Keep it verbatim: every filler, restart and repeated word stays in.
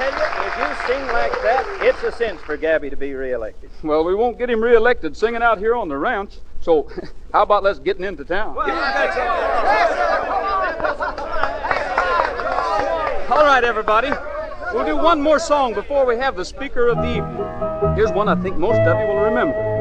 If you sing like that, it's a cinch for Gabby to be reelected. Well, we won't get him reelected singing out here on the ranch. So, how about let's get into town? Well, All right, everybody. We'll do one more song before we have the speaker of the evening. Here's one I think most of you will remember.